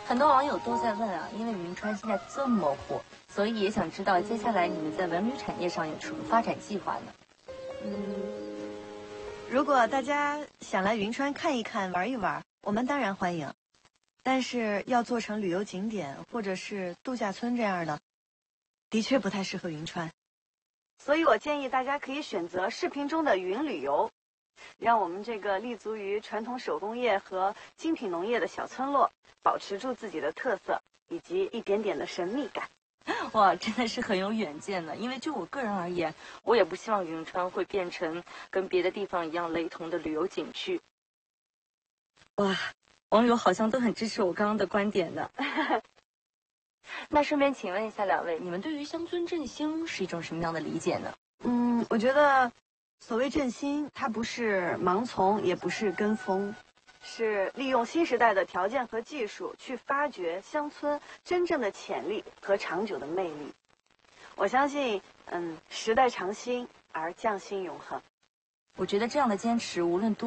很多网友都在问啊，因为云川现在这么火，所以也想知道接下来你们在文旅产业上有什么发展计划呢？ 如果大家想来云川看一看、玩一玩，我们当然欢迎。但是要做成旅游景点或者是度假村这样的，的确不太适合云川。所以我建议大家可以选择视频中的云旅游，让我们这个立足于传统手工业和精品农业的小村落，保持住自己的特色以及一点点的神秘感。 哇，真的是很有远见的。因为就我个人而言，我也不希望云川会变成跟别的地方一样雷同的旅游景区。哇，网友好像都很支持我刚刚的观点的。那顺便请问一下两位，你们对于乡村振兴是一种什么样的理解呢？ 我觉得所谓振兴，它不是盲从，也不是跟风，是利用新时代的条件和技术去发掘乡村真正的潜力和长久的魅力。我相信，时代长新而匠心永恒。 我觉得这样的坚持，无论多